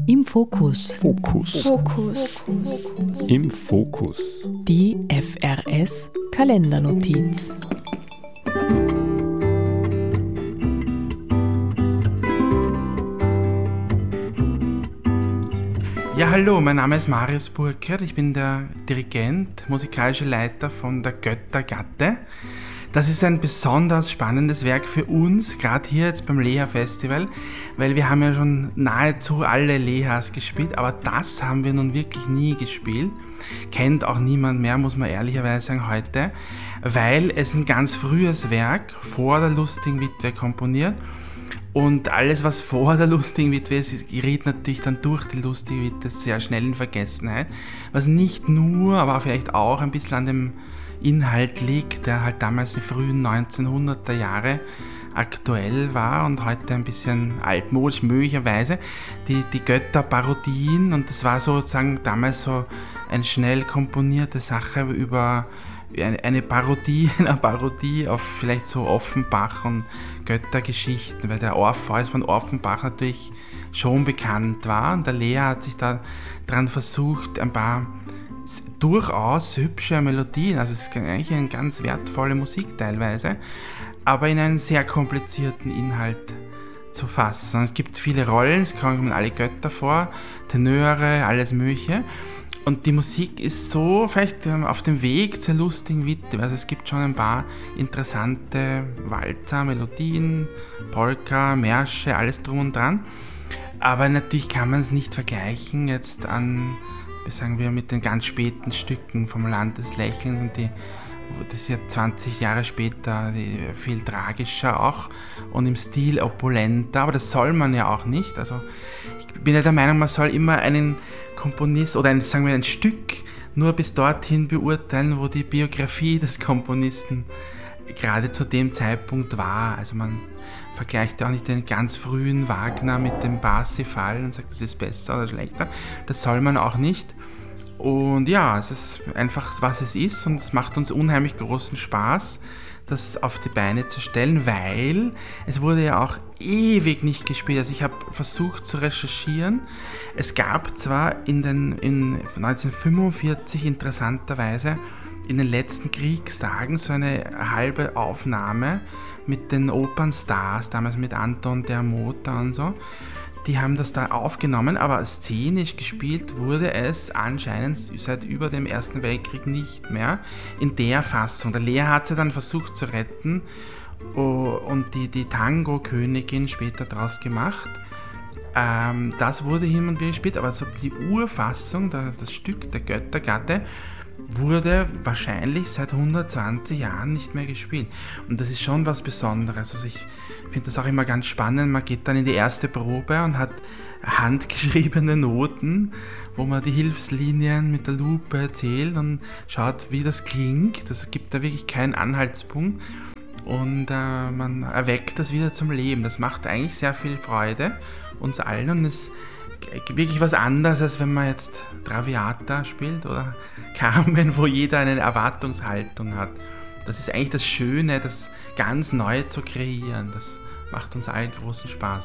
Im Fokus. Fokus. Im Fokus. Die FRS Kalendernotiz. Ja, hallo, mein Name ist Marius Burkert, ich bin der Dirigent, musikalischer Leiter von der Göttergatte. Das ist ein besonders spannendes Werk für uns, gerade hier jetzt beim Leha Festival, weil wir haben ja schon nahezu alle Lehas gespielt, aber das haben wir nun wirklich nie gespielt. Kennt auch niemand mehr, muss man ehrlicherweise sagen, heute, weil es ein ganz frühes Werk vor der Lustigen Witwe komponiert. Und alles, was vor der Lustigen Witwe ist, gerät natürlich dann durch die Lustige Witwe sehr schnell in Vergessenheit. Was nicht nur, aber vielleicht auch ein bisschen an dem Inhalt liegt, der halt damals die frühen 1900er Jahre aktuell war und heute ein bisschen altmodisch möglicherweise. Die Götterparodien, und das war sozusagen damals so eine schnell komponierte Sache über eine Parodie auf vielleicht so Offenbach und Göttergeschichten, weil der Orpheus von Offenbach natürlich schon bekannt war, und der Leha hat sich da dran versucht, ein paar durchaus hübsche Melodien, also es ist eigentlich eine ganz wertvolle Musik teilweise, aber in einen sehr komplizierten Inhalt zu fassen. Es gibt viele Rollen, es kommen alle Götter vor, Tenöre, alles Mögliche. Und die Musik ist so vielleicht auf dem Weg zur Lustigen Witwe. Also es gibt schon ein paar interessante Walzer, Melodien, Polka, Märsche, alles drum und dran. Aber natürlich kann man es nicht vergleichen jetzt sagen wir, mit den ganz späten Stücken vom Land des Lächelns. Und das ist ja 20 Jahre später viel tragischer auch und im Stil opulenter. Aber das soll man ja auch nicht. Also ich bin ja der Meinung, man soll immer einen Komponist oder ein Stück nur bis dorthin beurteilen, wo die Biografie des Komponisten gerade zu dem Zeitpunkt war. Also man vergleicht ja auch nicht den ganz frühen Wagner mit dem Parsifal und sagt, das ist besser oder schlechter. Das soll man auch nicht. Und ja, es ist einfach, was es ist, und es macht uns unheimlich großen Spaß, das auf die Beine zu stellen, weil es wurde ja auch ewig nicht gespielt. Also ich habe versucht zu recherchieren. Es gab zwar in 1945 interessanterweise in den letzten Kriegstagen so eine halbe Aufnahme mit den Opernstars, damals mit Anton Dermota und so. Die haben das da aufgenommen, aber szenisch gespielt wurde es anscheinend seit über dem Ersten Weltkrieg nicht mehr in der Fassung. Der Leha hat sie dann versucht zu retten und die Tango-Königin später draus gemacht. Das wurde hin und wieder gespielt, aber so die Urfassung, das Stück der Göttergatte, wurde wahrscheinlich seit 120 Jahren nicht mehr gespielt. Und das ist schon was Besonderes. Also ich finde das auch immer ganz spannend. Man geht dann in die erste Probe und hat handgeschriebene Noten, wo man die Hilfslinien mit der Lupe zählt und schaut, wie das klingt. Das gibt da wirklich keinen Anhaltspunkt. Und man erweckt das wieder zum Leben. Das macht eigentlich sehr viel Freude uns allen, und es wirklich was anderes, als wenn man jetzt Traviata spielt oder Carmen, wo jeder eine Erwartungshaltung hat. Das ist eigentlich das Schöne, das ganz neu zu kreieren. Das macht uns allen großen Spaß.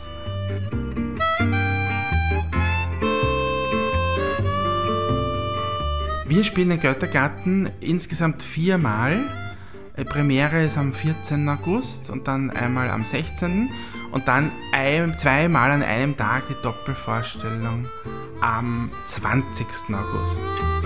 Wir spielen den Göttergatten insgesamt 4-mal. Premiere ist am 14. August und dann einmal am 16. und dann 2-mal an einem Tag die Doppelvorstellung am 20. August.